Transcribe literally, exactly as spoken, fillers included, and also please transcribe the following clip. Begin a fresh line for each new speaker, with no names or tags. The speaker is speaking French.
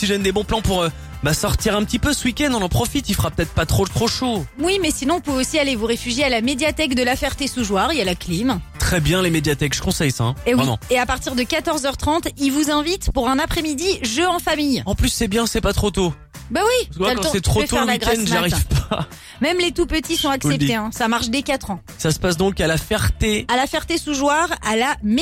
Si j'ai des bons plans pour euh, bah, sortir un petit peu ce week-end, on en profite, il fera peut-être pas trop trop chaud.
Oui, mais sinon, vous pouvez aussi aller vous réfugier à la médiathèque de la Ferté-sous-Jouarre, il y a la clim.
Très bien les médiathèques, je conseille ça. Hein.
Et oui,
Vraiment.
et à partir de quatorze heures trente, ils vous invitent pour un après-midi jeu en famille.
En plus c'est bien, c'est pas trop tôt.
Bah oui,
Parce que moi,
t'as le
quand
temps,
c'est
tu
trop
peux
tôt
faire
le
la grasse
week-end,
mat.
j'arrive pas.
Même les tout petits sont
vous le dis.
acceptés, hein. Ça marche dès quatre ans.
Ça se passe donc à la Ferté.
À la Ferté-sous-Jouarre, à la